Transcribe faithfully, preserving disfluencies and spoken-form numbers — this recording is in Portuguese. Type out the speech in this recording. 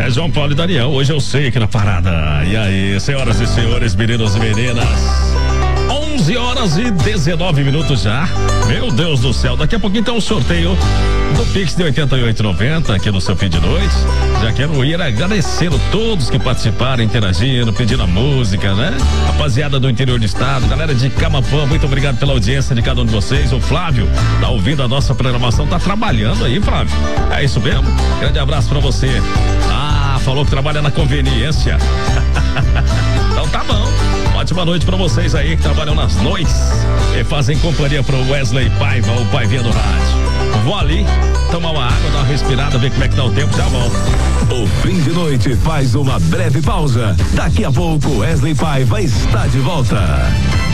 É João Paulo e Daniel, hoje eu sei que na parada. E aí, senhoras e senhores, meninos e meninas, onze horas e dezenove minutos já. Meu Deus do céu, daqui a pouquinho tem um sorteio do Pix de oitenta e oito e noventa aqui no seu fim de noite. Já quero ir agradecendo todos que participaram, interagindo, pedindo a música, né? Rapaziada do interior do estado, galera de Camapã, muito obrigado pela audiência de cada um de vocês. O Flávio tá ouvindo a nossa programação, tá trabalhando aí, Flávio. É isso mesmo? Grande abraço pra você. Ah, falou que trabalha na conveniência. Então tá bom. Ótima noite pra vocês aí que trabalham nas noites e fazem companhia pro Wesley Paiva, o Paivinha do rádio. Vou ali tomar uma água, dar uma respirada, ver como é que tá o tempo, já volto. O fim de noite faz uma breve pausa. Daqui a pouco Wesley Paiva está de volta.